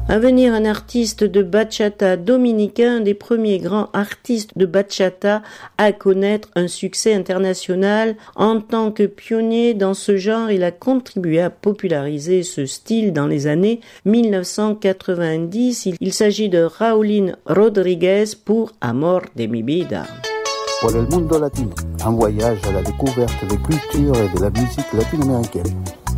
À venir, un artiste de bachata dominicain, un des premiers grands artistes de bachata à connaître un succès international. En tant que pionnier dans ce genre, il a contribué à populariser ce style dans les années 1990. Il s'agit de Raulín Rodríguez pour Amor de mi vida. Por el mundo latino, un voyage à la découverte des cultures et de la musique latino-américaine.